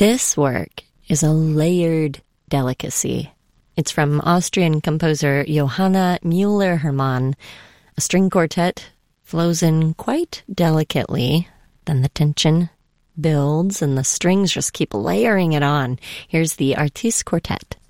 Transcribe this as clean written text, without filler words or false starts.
This work is a layered delicacy. It's from Austrian composer Johanna Müller-Hermann. A string quartet flows in quite delicately. Then the tension builds and the strings just keep layering it on. Here's the Artiste Quartet.